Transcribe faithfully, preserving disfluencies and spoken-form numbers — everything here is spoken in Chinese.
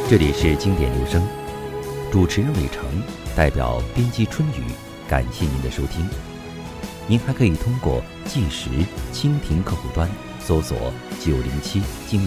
这里是经典留声，主持人伟成，代表编辑春雨，感谢您的收听。您还可以通过计时蜻蜓客户端搜索九零七经